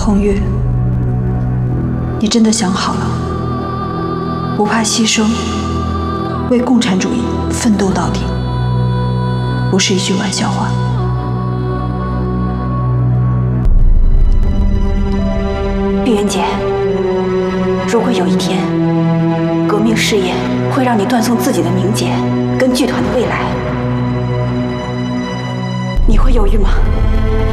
红玉，你真的想好了，不怕牺牲，为共产主义奋斗到底，不是一句玩笑话。 碧云姐，如果有一天，革命事业会让你断送自己的名节跟剧团的未来，你会犹豫吗？